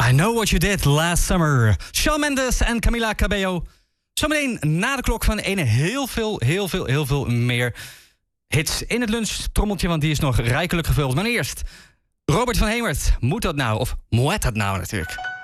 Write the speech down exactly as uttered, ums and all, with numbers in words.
I Know What You Did Last Summer. Shawn Mendes en Camila Cabello. Zometeen na de klok van ene heel veel, heel veel, heel veel meer hits in het lunchtrommeltje, want die is nog rijkelijk gevuld. Maar eerst, Robert van Hemert, moet dat nou? Of moet dat nou natuurlijk?